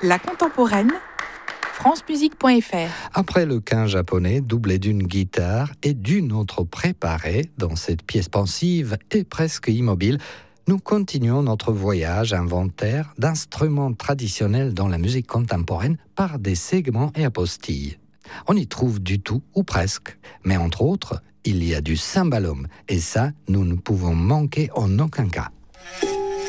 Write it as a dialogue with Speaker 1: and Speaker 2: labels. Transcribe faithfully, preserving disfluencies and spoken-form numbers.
Speaker 1: La contemporaine, france musique point f r.
Speaker 2: Après le quin japonais, doublé d'une guitare et d'une autre préparée, dans cette pièce pensive et presque immobile, nous continuons notre voyage inventaire d'instruments traditionnels dans la musique contemporaine par des segments et apostilles. On y trouve du tout, ou presque, mais entre autres, il y a du cymbalum, et ça, nous ne pouvons manquer en aucun cas.